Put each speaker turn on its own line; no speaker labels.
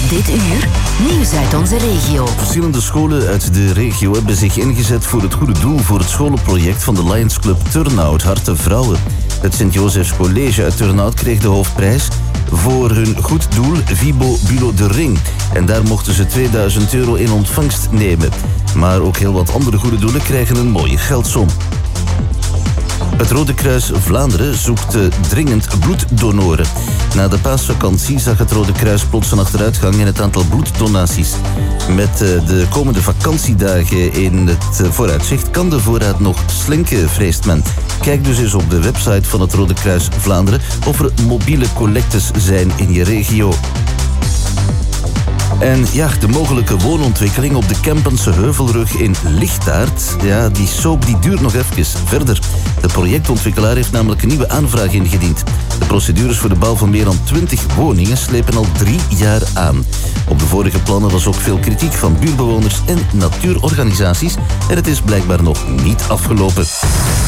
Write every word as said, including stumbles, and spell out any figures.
Dit uur, nieuws uit onze regio.
Verschillende scholen uit de regio hebben zich ingezet voor het goede doel voor het scholenproject van de Lions Club Turnhout Harte Vrouwen. Het Sint-Josefs College uit Turnhout kreeg de hoofdprijs voor hun goed doel Vibo Bulo de Ring. En daar mochten ze tweeduizend euro in ontvangst nemen. Maar ook heel wat andere goede doelen krijgen een mooie geldsom. Het Rode Kruis Vlaanderen zoekt uh, dringend bloeddonoren. Na de paasvakantie zag het Rode Kruis plots een achteruitgang in het aantal bloeddonaties. Met uh, de komende vakantiedagen in het uh, vooruitzicht kan de voorraad nog slinken, vreest men. Kijk dus eens op de website van het Rode Kruis Vlaanderen of er mobiele collectes zijn in je regio. En ja, de mogelijke woonontwikkeling op de Kempense Heuvelrug in Lichtaard, ja, die soap die duurt nog even verder. De projectontwikkelaar heeft namelijk een nieuwe aanvraag ingediend. De procedures voor de bouw van meer dan twintig woningen slepen al drie jaar aan. Op de vorige plannen was ook veel kritiek van buurtbewoners en natuurorganisaties en het is blijkbaar nog niet afgelopen.